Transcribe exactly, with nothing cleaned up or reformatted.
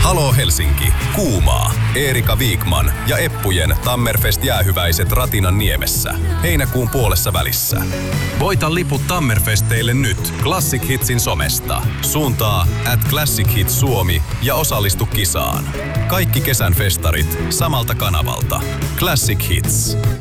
Halo Helsinki, kuumaa. Eerika Wikman ja Eppujen Tammerfest-jäähyväiset Ratinan niemessä. Heinäkuun puolessa välissä. Voita liput Tammerfesteille nyt Classic Hitsin somesta. Suuntaa at Classic Hits Suomi ja osallistu kisaan. Kaikki kesän festarit samalta kanavalta. Classic Hits.